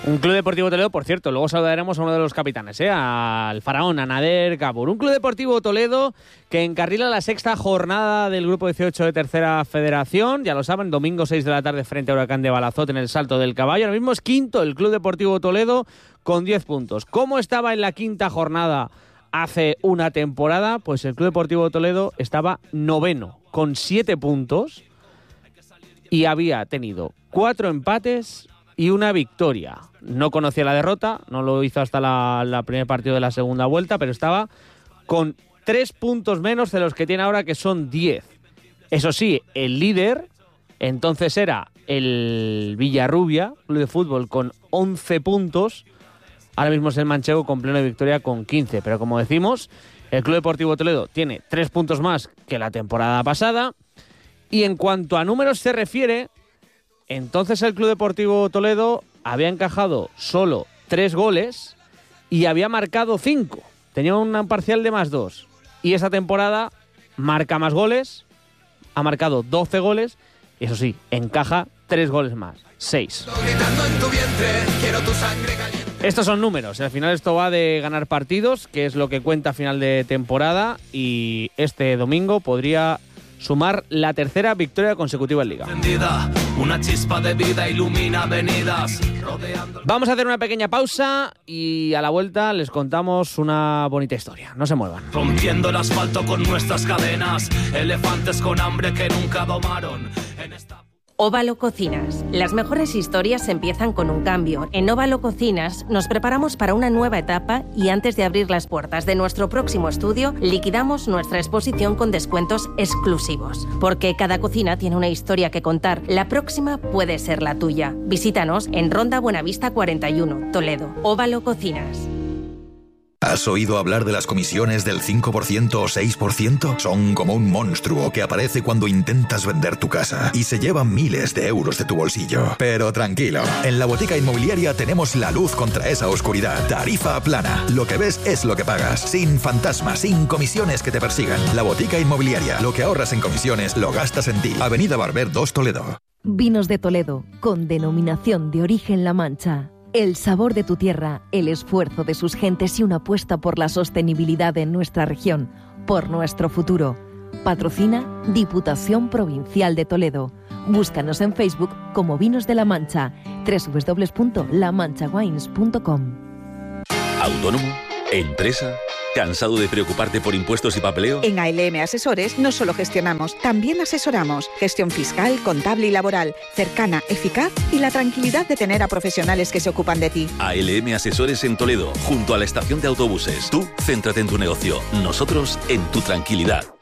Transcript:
Un Club Deportivo Toledo, por cierto, luego saludaremos a uno de los capitanes, al faraón, a Nader Gabur. Un Club Deportivo Toledo que encarrila la sexta jornada del Grupo 18 de Tercera Federación. Ya lo saben, domingo 6 de la tarde frente a Huracán de Balazote en el Salto del Caballo. Ahora mismo es quinto el Club Deportivo Toledo con 10 puntos. ¿Cómo estaba en la quinta jornada hace una temporada? Pues el Club Deportivo Toledo estaba noveno con 7 puntos y había tenido 4 empates y una victoria. No conocía la derrota, no lo hizo hasta la primer partido de la segunda vuelta, pero estaba con 3 puntos menos de los que tiene ahora, que son 10. Eso sí, el líder entonces era el Villarrubia, Club de Fútbol, con 11 puntos. Ahora mismo es el Manchego con plena victoria con 15. Pero como decimos, el Club Deportivo Toledo tiene 3 puntos más que la temporada pasada. Y en cuanto a números se refiere, entonces el Club Deportivo Toledo había encajado solo 3 goles y había marcado 5. Tenía un parcial de +2. Y esa temporada marca más goles, ha marcado 12 goles, y eso sí, encaja 3 goles más, 6. Estos son números. Al final esto va de ganar partidos, que es lo que cuenta a final de temporada, y este domingo podría sumar la tercera victoria consecutiva en Liga. Una chispa de vida ilumina avenidas. Vamos a hacer una pequeña pausa y a la vuelta les contamos una bonita historia. No se muevan. Rompiendo el asfalto con nuestras cadenas, elefantes con hambre que nunca domaron. Óvalo Cocinas. Las mejores historias empiezan con un cambio. En Óvalo Cocinas nos preparamos para una nueva etapa y antes de abrir las puertas de nuestro próximo estudio, liquidamos nuestra exposición con descuentos exclusivos. Porque cada cocina tiene una historia que contar. La próxima puede ser la tuya. Visítanos en Ronda Buenavista 41, Toledo. Óvalo Cocinas. ¿Has oído hablar de las comisiones del 5% o 6%? Son como un monstruo que aparece cuando intentas vender tu casa y se llevan miles de euros de tu bolsillo. Pero tranquilo, en la Botica Inmobiliaria tenemos la luz contra esa oscuridad. Tarifa plana. Lo que ves es lo que pagas. Sin fantasmas, sin comisiones que te persigan. La Botica Inmobiliaria. Lo que ahorras en comisiones lo gastas en ti. Avenida Barber 2, Toledo. Vinos de Toledo, con denominación de origen La Mancha. El sabor de tu tierra, el esfuerzo de sus gentes y una apuesta por la sostenibilidad en nuestra región, por nuestro futuro. Patrocina Diputación Provincial de Toledo. Búscanos en Facebook como Vinos de La Mancha, www.lamanchawines.com. ¿Autónomo? ¿Empresa? ¿Cansado de preocuparte por impuestos y papeleo? En ALM Asesores no solo gestionamos, también asesoramos. Gestión fiscal, contable y laboral, cercana, eficaz y la tranquilidad de tener a profesionales que se ocupan de ti. ALM Asesores en Toledo, junto a la estación de autobuses. Tú, céntrate en tu negocio, nosotros en tu tranquilidad.